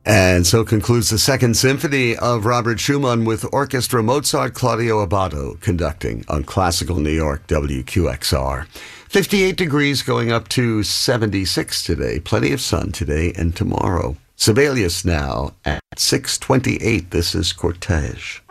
And so concludes the Second Symphony of Robert Schumann with Orchestra Mozart, Claudio Abbado conducting on Classical New York WQXR. 58 degrees going up to 76 today. Plenty of sun today and tomorrow. Sibelius now at 6:28. This is Cortege.